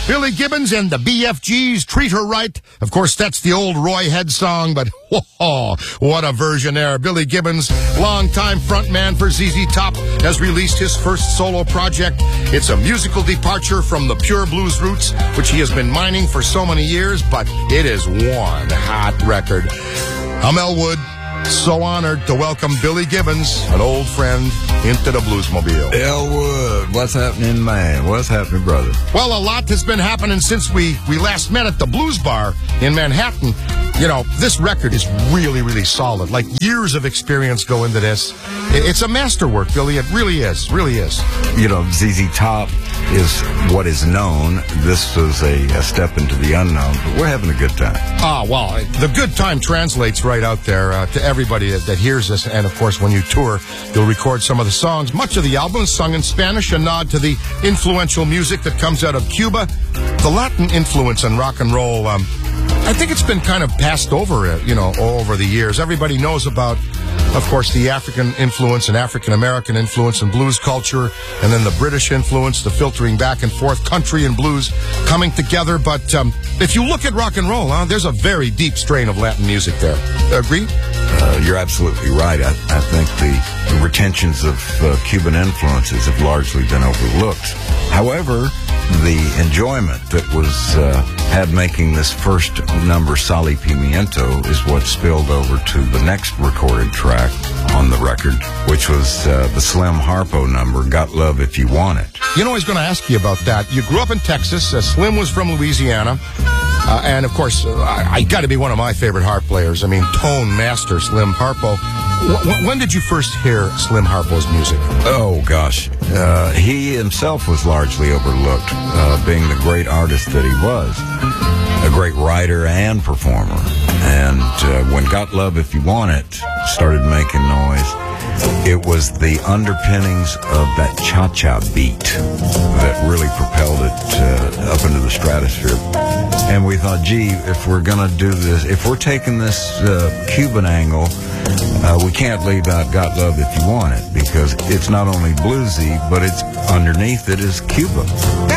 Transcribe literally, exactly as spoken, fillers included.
Billy Gibbons and the B F Gs, Treat Her Right. Of course, that's the old Roy Head song, but whoa, what a version there. Billy Gibbons, longtime frontman for Z Z Top, has released his first solo project. It's a musical departure from the pure blues roots, which he has been mining for so many years, but it is one hot record. I'm Elwood. So honored to welcome Billy Gibbons, an old friend, into the Bluesmobile. Elwood, what's happening, man? What's happening, brother? Well, a lot has been happening since we, we last met at the Blues Bar in Manhattan. You know, this record is really, really solid. Like, years of experience go into this. It's a masterwork, Billy. It really is. Really is. You know, Z Z Top is what is known. This was a, a step into the unknown, but we're having a good time. Ah, well, the good time translates right out there uh, to everybody that, that hears this. And, of course, when you tour, you'll record some of the songs. Much of the album is sung in Spanish, a nod to the influential music that comes out of Cuba. The Latin influence on rock and roll, um, I think it's been kind of passed over, you know, over the years. Everybody knows about, of course, the African influence and African-American influence in blues culture, and then the British influence, the filtering back and forth, country and blues coming together. But um, if you look at rock and roll, huh, there's a very deep strain of Latin music there. Agree? Uh, you're absolutely right. I, I think the, the retentions of uh, Cuban influences have largely been overlooked. However, the enjoyment that was uh, had making this first number, Sal y Pimiento, is what spilled over to the next recorded track on the record, which was uh, the Slim Harpo number, Got Love If You Want It. You know, I was going to ask you about that. You grew up in Texas. Uh, Slim was from Louisiana. Uh, and, of course, uh, I, I got to be one of my favorite harp players. I mean, tone master Slim Harpo. W- when did you first hear Slim Harpo's music? Oh, gosh. Uh, he himself was largely overlooked, uh, being the great artist that he was, a great writer and performer. And uh, when Got Love If You Want It started making noise, it was the underpinnings of that cha-cha beat that really propelled it uh, up into the stratosphere. And we thought, gee, if we're going to do this, if we're taking this uh, Cuban angle, uh, we can't leave out Got Love If You Want It, because it's not only bluesy, but it's underneath it is Cuba.